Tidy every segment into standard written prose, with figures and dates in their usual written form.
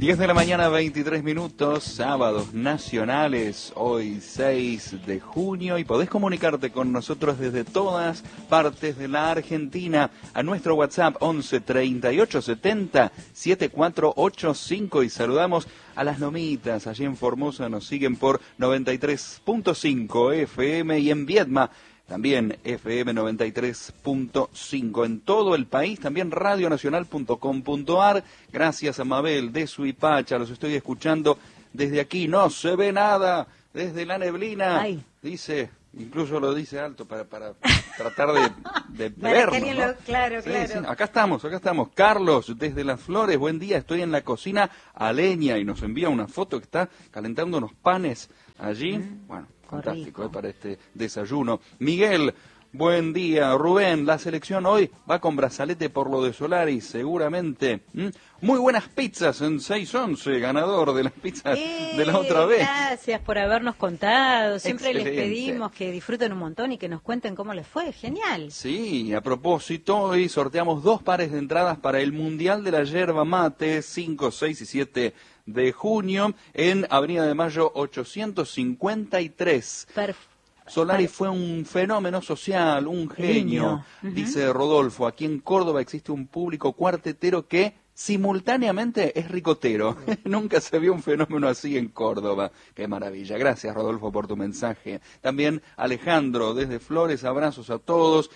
10 de la mañana, 23 minutos, sábados nacionales, hoy 6 de junio, y podés comunicarte con nosotros desde todas partes de la Argentina a nuestro WhatsApp 11 38 70 7485, y saludamos a las nomitas allí en Formosa, nos siguen por 93.5 FM, y en Viedma también FM 93.5. En todo el país, también radionacional.com.ar. Gracias a Mabel de Suipacha, los estoy escuchando desde aquí. No se ve nada desde la neblina. Ay. Dice, incluso lo dice alto para tratar de para vernos, que alguien ¿no? lo, claro, Sí, claro. sí. Acá estamos. Carlos, desde Las Flores, buen día, estoy en la cocina a leña, y nos envía una foto que está calentando unos panes allí. Bueno, fantástico, para este desayuno. Miguel, buen día. Rubén, la selección hoy va con brazalete por lo de Solari, seguramente. Muy buenas pizzas en 611, ganador de las pizzas de la otra vez. Gracias por habernos contado. Siempre Excelente. les pedimos que disfruten un montón y que nos cuenten cómo les fue. Genial. Sí, a propósito, hoy sorteamos 2 pares de entradas para el Mundial de la Yerba Mate, 5, 6 y 7 de junio, en Avenida de Mayo 853. Solari fue un fenómeno social, un genio, dice Rodolfo. Aquí en Córdoba existe un público cuartetero que simultáneamente es ricotero. Nunca se vio un fenómeno así en Córdoba. Qué maravilla. Gracias, Rodolfo, por tu mensaje. También Alejandro, desde Flores, abrazos a todos.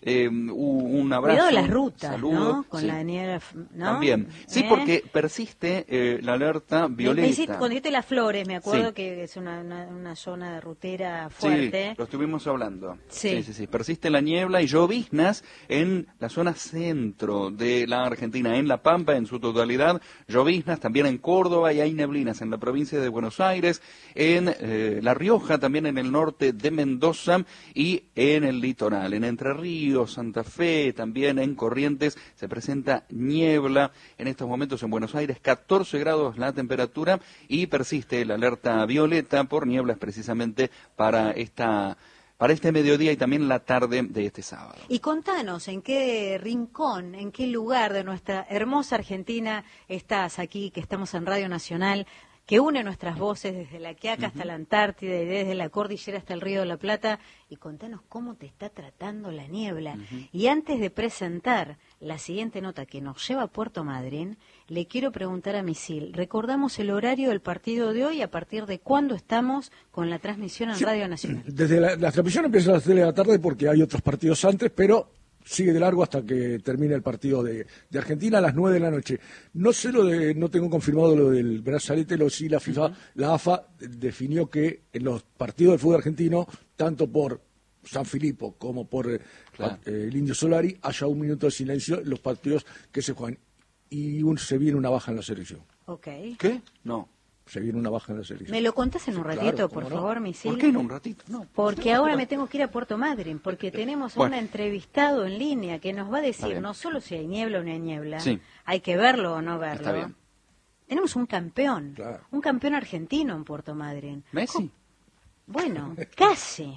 Un abrazo. Cuidado las rutas, saludo, ¿no? Con sí. la niebla, ¿no? También. Sí, porque persiste la alerta violeta. Cuando dijiste Las Flores, me acuerdo Sí. que es una zona de rutera fuerte. Sí, lo estuvimos hablando. Sí. Sí. Persiste la niebla y lloviznas en la zona centro de la Argentina, en La Pampa en su totalidad, lloviznas también en Córdoba, y hay neblinas en la provincia de Buenos Aires, en La Rioja, también en el norte de Mendoza y en el litoral, en Entre Ríos, Santa Fe, también en Corrientes se presenta niebla. En estos momentos en Buenos Aires 14 grados la temperatura, y persiste la alerta violeta por nieblas precisamente para este mediodía y también la tarde de este sábado. Y contanos, ¿en qué rincón, en qué lugar de nuestra hermosa Argentina estás aquí, que estamos en Radio Nacional, que une nuestras voces desde la Quiaca hasta la Antártida y desde la cordillera hasta el Río de la Plata? Y contanos cómo te está tratando la niebla. Y antes de presentar la siguiente nota que nos lleva a Puerto Madryn, le quiero preguntar a Misil, recordamos el horario del partido de hoy, a partir de cuándo estamos con la transmisión en Radio Nacional. Desde la transmisión empieza a las 3 de la tarde porque hay otros partidos antes, pero sigue de largo hasta que termine el partido de Argentina a las 9 de la noche. No tengo confirmado lo del brazalete, sí la FIFA, la AFA definió que en los partidos del fútbol argentino, tanto por San Filipo como por el Indio Solari, haya un minuto de silencio en los partidos que se juegan. Y se viene una baja en la selección. Okay. ¿Qué? No. Se viene una baja en la selección. ¿Me lo contás en un ratito, claro, por no? favor, Misil? ¿Por qué en un ratito? No. Porque ahora me tengo que ir a Puerto Madryn, porque tenemos a un entrevistado en línea que nos va a decir no solo si hay niebla o no hay niebla, hay que verlo o no verlo. Está bien. Tenemos un campeón, Claro. un campeón argentino en Puerto Madryn. ¿Messi? Bueno, casi.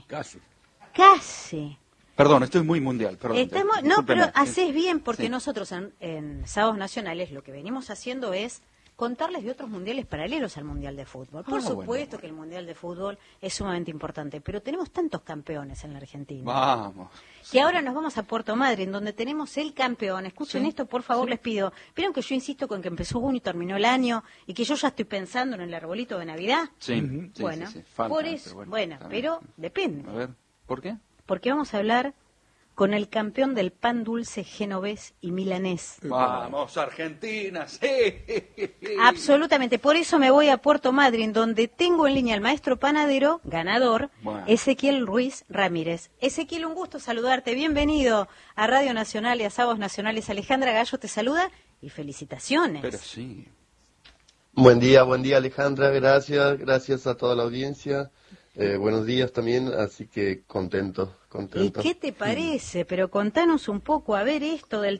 Casi. Perdón, estoy muy mundial. Perdón, No, discúlpeme. pero haces bien, porque Sí. nosotros en Sábados Nacionales lo que venimos haciendo es contarles de otros mundiales paralelos al Mundial de Fútbol. Por supuesto que el Mundial de Fútbol es sumamente importante, pero tenemos tantos campeones en la Argentina. Vamos. Que ahora nos vamos a Puerto Madryn, donde tenemos el campeón. Escuchen esto, por favor, les pido. ¿Vieron que yo insisto con que empezó junio y terminó el año, y que yo ya estoy pensando en el arbolito de Navidad? Sí. Bueno, sí. Falta, por eso, pero depende. A ver, ¿por qué? Porque vamos a hablar con el campeón del pan dulce genovés y milanés. Vamos, Argentina, sí. Absolutamente, por eso me voy a Puerto Madryn, donde tengo en línea al maestro panadero, ganador, Ezequiel Ruiz Ramírez. Ezequiel, un gusto saludarte, bienvenido a Radio Nacional y a Sábados Nacionales. Alejandra Gallo te saluda y felicitaciones. Pero sí. Buen día Alejandra, gracias a toda la audiencia. Buenos días también, así que contento. ¿Y qué te parece? Pero contanos un poco, a ver, esto del...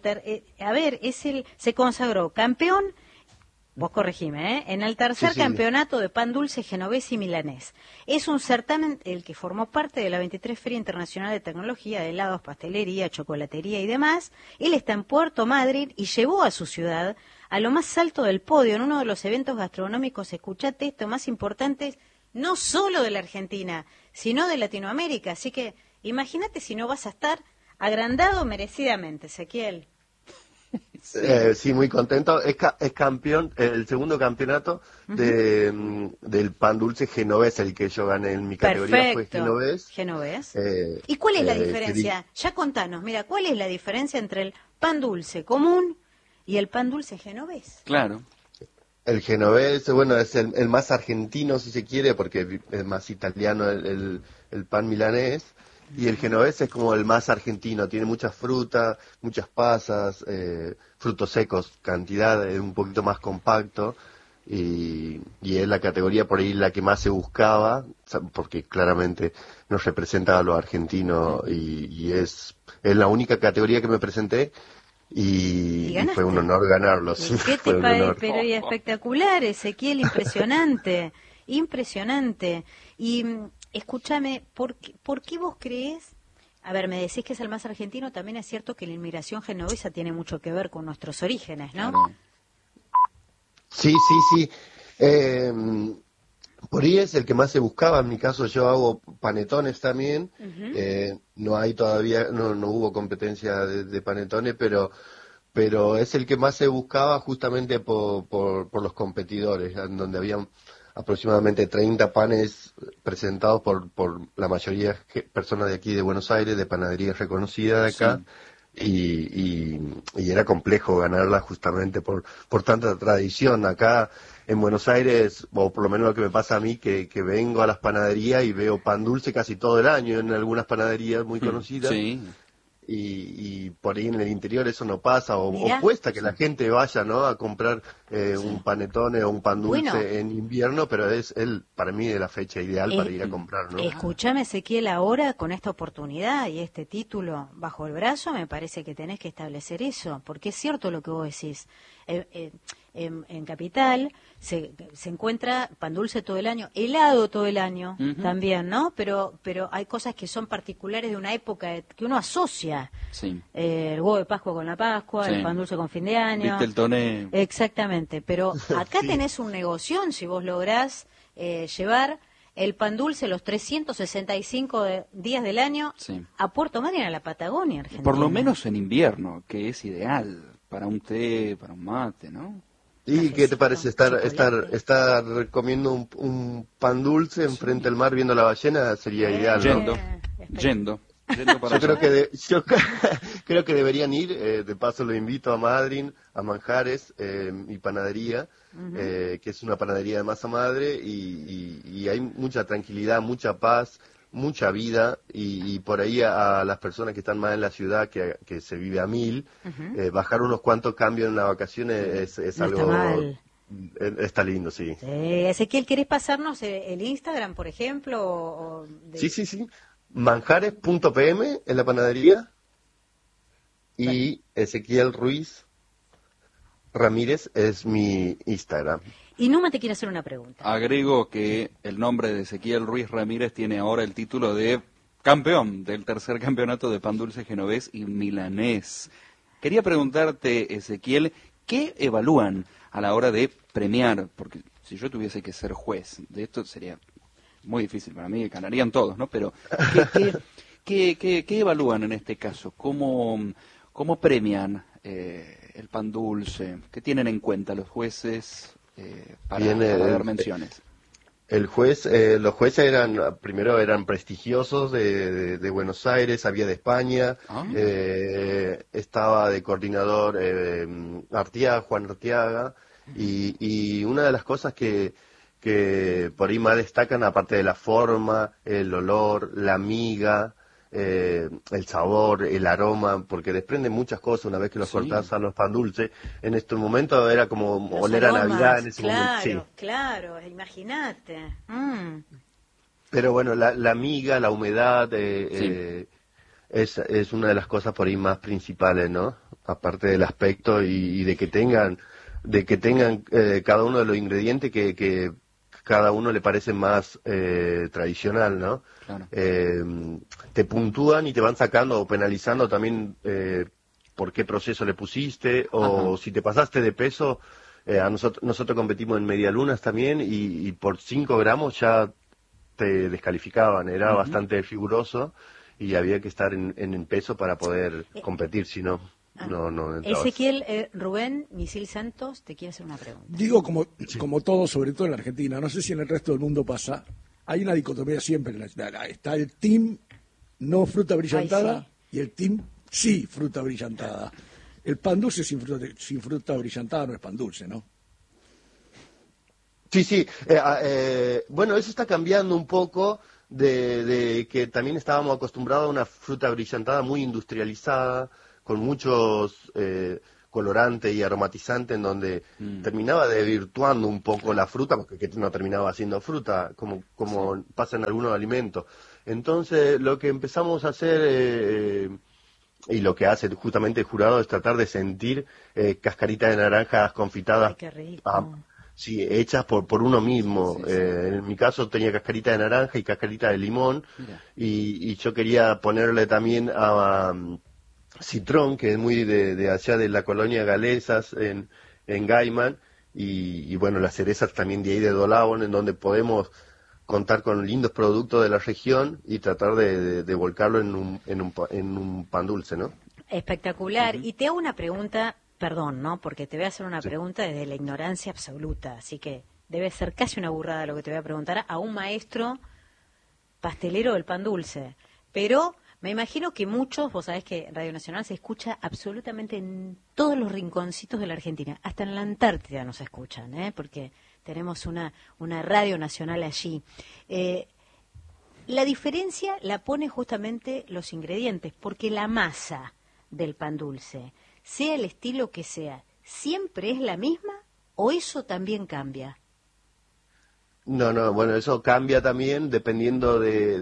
se consagró campeón, vos corregime, en el tercer campeonato de pan dulce genovés y milanés. Es un certamen el que formó parte de la 23 Feria Internacional de Tecnología de Helados, Pastelería, Chocolatería y demás. Él está en Puerto Madryn y llevó a su ciudad a lo más alto del podio en uno de los eventos gastronómicos, escuchate esto, más importantes, no solo de la Argentina, sino de Latinoamérica. Así que imagínate si no vas a estar agrandado merecidamente, Ezequiel. Sí, muy contento. Es campeón, el segundo campeonato del pan dulce genovés, el que yo gané en mi categoría. Perfecto. Fue Genovés. ¿Y cuál es la diferencia? Ya contanos, mira, ¿cuál es la diferencia entre el pan dulce común y el pan dulce genovés? Claro. El genovés, bueno, es el más argentino, si se quiere, porque es más italiano el pan milanés. Y el genovés es como el más argentino, tiene mucha fruta, muchas pasas, frutos secos, cantidad, es un poquito más compacto y es la categoría por ahí la que más se buscaba, porque claramente nos representa a lo argentino y es la única categoría que me presenté y fue un honor ganarlo. Sí, ¿Qué te parece? Pero y espectacular, Ezequiel, impresionante, impresionante. Y escúchame, ¿por qué vos crees? A ver, me decís que es el más argentino, también es cierto que la inmigración genovesa tiene mucho que ver con nuestros orígenes, ¿no? Claro. Sí. Por ahí es el que más se buscaba. En mi caso yo hago panetones también. No hay todavía, no hubo competencia de panetones, pero es el que más se buscaba justamente por los competidores, en donde habían aproximadamente 30 panes presentados por la mayoría de personas de aquí de Buenos Aires, de panaderías reconocidas de acá. Sí. Y era complejo ganarla justamente por tanta tradición. Acá en Buenos Aires, o por lo menos lo que me pasa a mí, que vengo a las panaderías y veo pan dulce casi todo el año en algunas panaderías muy conocidas. Sí. Y por ahí en el interior eso no pasa, o Mirá. cuesta que la gente vaya, ¿no?, a comprar un panetone o un pan dulce en invierno, pero es para mí la fecha ideal para ir a comprar, ¿no? Escúchame, Ezequiel, ahora con esta oportunidad y este título bajo el brazo, me parece que tenés que establecer eso, porque es cierto lo que vos decís. En Capital se encuentra pan dulce todo el año, helado todo el año también, ¿no? Pero hay cosas que son particulares de una época que uno asocia. Sí. El huevo de Pascua con la Pascua, Sí. el pan dulce con fin de año. ¿Viste el toné? Exactamente, pero acá tenés un negoción si vos lográs llevar el pan dulce los 365 días del año a Puerto Madryn, a la Patagonia Argentina. Por lo menos en invierno, que es ideal para un té, para un mate, ¿no? ¿Y qué te parece estar comiendo un pan dulce enfrente del mar viendo la ballena? Sería ideal, ¿no? Yendo para yo creo que deberían ir, de paso lo invito a Madryn, a Manjares, mi panadería, que es una panadería de masa madre y hay mucha tranquilidad, mucha paz, mucha vida y por ahí a las personas que están más en la ciudad, que se vive a 1000, bajar unos cuantos cambios en las vacaciones es No algo... está mal. Está lindo, sí. Ezequiel, ¿querés pasarnos el Instagram, por ejemplo? Sí. Manjares.pm en la panadería y Ezequiel Ruiz Ramírez es mi Instagram. Y Numa te quiere hacer una pregunta. Agrego que el nombre de Ezequiel Ruiz Ramírez tiene ahora el título de campeón del tercer campeonato de pan dulce genovés y milanés. Quería preguntarte, Ezequiel, ¿qué evalúan a la hora de premiar? Porque si yo tuviese que ser juez de esto sería muy difícil para mí, ganarían todos, ¿no? Pero ¿qué evalúan en este caso? ¿Cómo premian el pan dulce? ¿Qué tienen en cuenta los jueces para dar menciones? Los jueces eran prestigiosos de Buenos Aires, había de España, estaba de coordinador Juan Artiaga, y una de las cosas que por ahí más destacan, aparte de la forma, el olor, la miga, el sabor, el aroma, porque desprenden muchas cosas una vez que los cortás a los pan dulces. En este momento era como Los oler aromas, a Navidad en ese momento. Sí. Claro, imagínate. Pero bueno, la miga, la humedad, es una de las cosas por ahí más principales, ¿no? Aparte del aspecto y de que tengan cada uno de los ingredientes que cada uno le parece más tradicional, ¿no? Claro. Te puntúan y te van sacando o penalizando también por qué proceso le pusiste, o si te pasaste de peso. Nosotros competimos en medialunas también y por 5 gramos ya te descalificaban, era bastante figuroso y había que estar en peso para poder competir, si no, no entrabas. Ezequiel, Rubén Misil Santos te quiere hacer una pregunta. Digo, como todo, sobre todo en la Argentina, no sé si en el resto del mundo pasa, hay una dicotomía siempre. Está el team no fruta brillantada y el team sí fruta brillantada. El pan dulce sin fruta brillantada no es pan dulce, ¿no? Sí. Bueno, eso está cambiando un poco de que también estábamos acostumbrados a una fruta brillantada muy industrializada, con muchos colorantes y aromatizantes, en donde terminaba desvirtuando un poco la fruta, porque no terminaba siendo fruta, como pasa en algunos alimentos. Entonces, lo que empezamos a hacer, y lo que hace justamente el jurado, es tratar de sentir cascaritas de naranjas confitadas. Ay, qué rico. Sí, hechas por uno mismo. En mi caso tenía cascarita de naranja y cascarita de limón, y yo quería ponerle también a citrón, que es muy de allá de la colonia galesas, en Gaiman, y bueno, las cerezas también de ahí de Dolabón, en donde podemos contar con lindos productos de la región y tratar de volcarlo en un pan dulce, ¿no? Espectacular. Y te hago una pregunta, perdón, ¿no? Porque te voy a hacer una pregunta desde la ignorancia absoluta, así que debe ser casi una burrada lo que te voy a preguntar a un maestro pastelero del pan dulce. Pero me imagino que muchos, vos sabés que Radio Nacional se escucha absolutamente en todos los rinconcitos de la Argentina, hasta en la Antártida nos escuchan, porque tenemos una Radio Nacional allí. La diferencia la pone justamente los ingredientes, porque la masa del pan dulce, sea el estilo que sea, ¿siempre es la misma o eso también cambia? No, bueno, eso cambia también dependiendo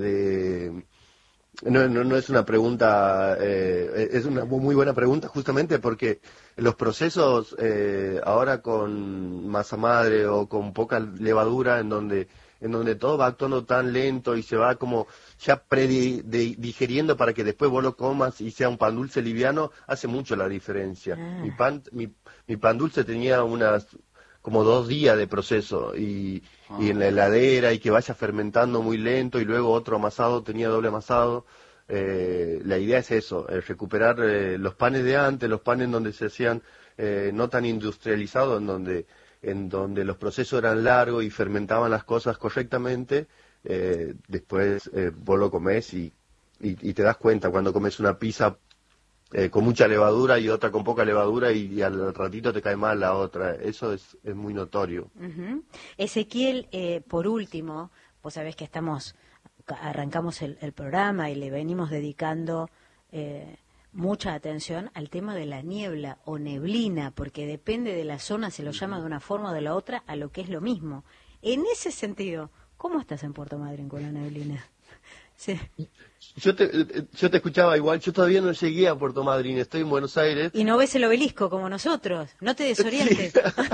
No es una pregunta, es una muy buena pregunta, justamente porque los procesos ahora con masa madre o con poca levadura, en donde todo va actuando tan lento y se va como ya digiriendo para que después vos lo comas y sea un pan dulce liviano, hace mucho la diferencia. Mi pan dulce tenía como 2 días de proceso y en la heladera, y que vaya fermentando muy lento, y luego otro amasado, tenía doble amasado. La idea es eso, recuperar los panes de antes, los panes donde se hacían no tan industrializados, en donde los procesos eran largos y fermentaban las cosas correctamente. Después vos lo comés y te das cuenta cuando comes una pizza con mucha levadura y otra con poca levadura, y al ratito te cae mal la otra. Eso es muy notorio. Ezequiel, por último, vos sabés que arrancamos el programa y le venimos dedicando mucha atención al tema de la niebla o neblina, porque depende de la zona, se lo llama de una forma o de la otra, a lo que es lo mismo. En ese sentido, ¿cómo estás en Puerto Madryn con la neblina? Sí. Yo te escuchaba igual, yo todavía no llegué a Puerto Madryn, estoy en Buenos Aires. Y no ves el obelisco como nosotros, no te desorientes.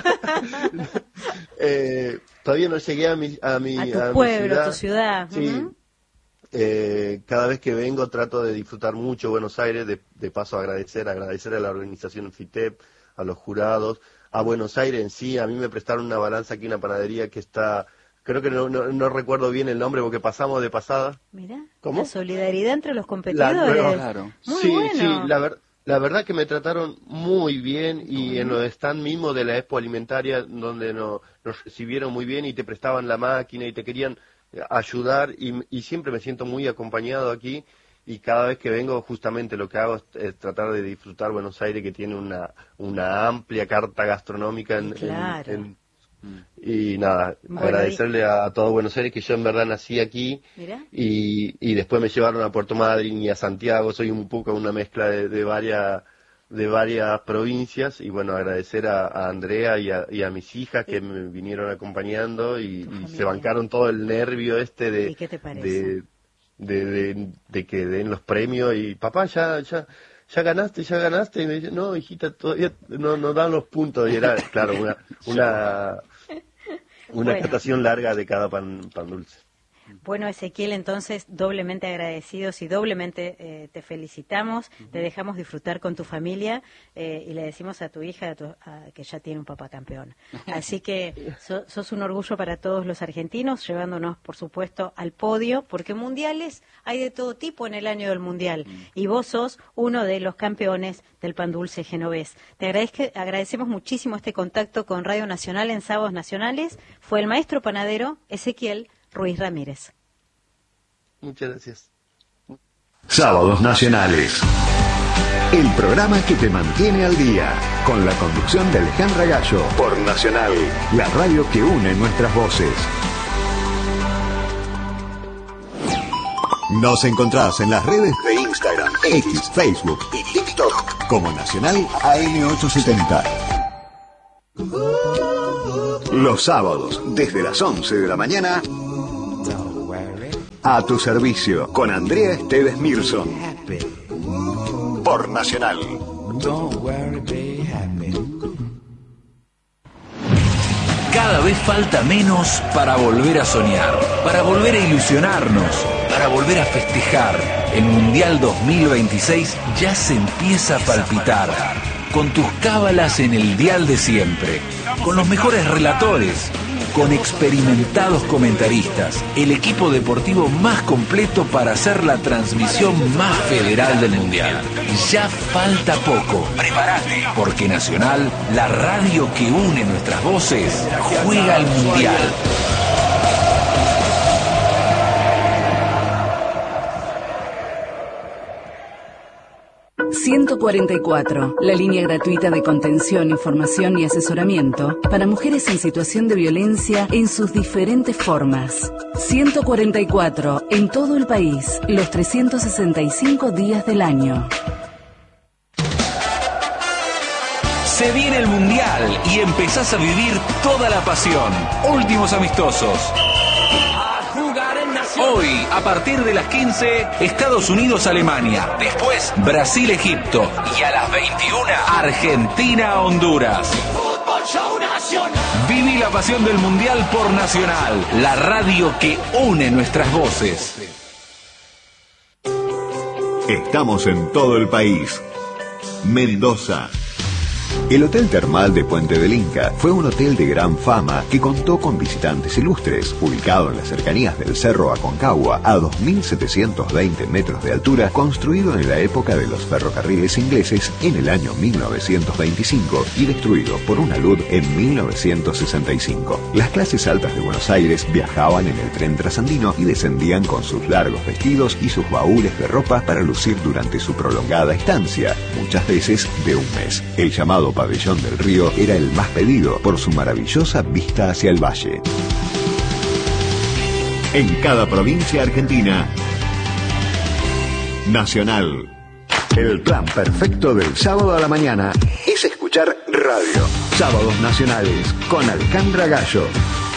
Todavía no llegué a tu pueblo, a tu ciudad. Sí. Cada vez que vengo trato de disfrutar mucho Buenos Aires, de paso agradecer a la organización FITEP, a los jurados, a Buenos Aires en sí. A mí me prestaron una balanza aquí, una panadería que está... Creo que no recuerdo bien el nombre porque pasamos de pasada. Mirá, ¿cómo? La solidaridad entre los competidores. Claro. Muy sí, bueno. Sí, la verdad que me trataron muy bien, y en los stand mismos de la Expo Alimentaria, donde nos recibieron muy bien y te prestaban la máquina y te querían ayudar, y siempre me siento muy acompañado aquí, y cada vez que vengo justamente lo que hago es tratar de disfrutar Buenos Aires, que tiene una amplia carta gastronómica y nada, bueno, agradecerle a todo Buenos Aires, que yo en verdad nací aquí. Y después me llevaron a Puerto Madryn y a Santiago. Soy un poco una mezcla de varias provincias, y bueno, agradecer a Andrea y a mis hijas que me vinieron acompañando y se bancaron todo el nervio ¿Y qué te parece? de que den los premios, y papá ya ganaste, y me dice, no, hijita, todavía no dan los puntos, y era, claro, una catación larga de cada pan dulce. Bueno, Ezequiel, entonces, doblemente agradecidos y doblemente te felicitamos, te dejamos disfrutar con tu familia y le decimos a tu hija que ya tiene un papá campeón. Así que sos un orgullo para todos los argentinos, llevándonos, por supuesto, al podio, porque mundiales hay de todo tipo en el año del mundial, y vos sos uno de los campeones del pan dulce genovés. Te agradecemos muchísimo este contacto con Radio Nacional en Sábados Nacionales. Fue el maestro panadero Ezequiel Ruiz Ramírez. Muchas gracias. Sábados Nacionales. El programa que te mantiene al día, con la conducción de Alejandra Gallo, por Nacional, la radio que une nuestras voces. Nos encontrás en las redes de Instagram, X, Facebook y TikTok como Nacional AM870. Los sábados, desde las 11 de la mañana, a tu servicio, con Andrea Esteves Mirson. Por Nacional. Cada vez falta menos para volver a soñar, para volver a ilusionarnos, para volver a festejar. El Mundial 2026 ya se empieza a palpitar, con tus cábalas en el dial de siempre, con los mejores relatores, con experimentados comentaristas, el equipo deportivo más completo para hacer la transmisión más federal del Mundial. Ya falta poco. Prepárate, porque Nacional, la radio que une nuestras voces, juega al Mundial. ...144... la línea gratuita de contención, información y asesoramiento... para mujeres en situación de violencia en sus diferentes formas. 144... en todo el país... los 365 días del año. Se viene el Mundial y empezás a vivir toda la pasión. Últimos amistosos. Hoy, a partir de las 15, Estados Unidos-Alemania. Después, Brasil-Egipto. Y a las 21, Argentina-Honduras. Viví la pasión del Mundial por Nacional, la radio que une nuestras voces. Estamos en todo el país. Mendoza. El Hotel Termal de Puente del Inca fue un hotel de gran fama que contó con visitantes ilustres, ubicado en las cercanías del Cerro Aconcagua, a 2.720 metros de altura, construido en la época de los ferrocarriles ingleses en el año 1925 y destruido por una alud en 1965. Las clases altas de Buenos Aires viajaban en el tren trasandino y descendían con sus largos vestidos y sus baúles de ropa para lucir durante su prolongada estancia, muchas veces de un mes. El llamado Pabellón del Río era el más pedido por su maravillosa vista hacia el valle. En cada provincia argentina, Nacional. El plan perfecto del sábado a la mañana es escuchar radio. Sábados Nacionales con Alejandra Gallo.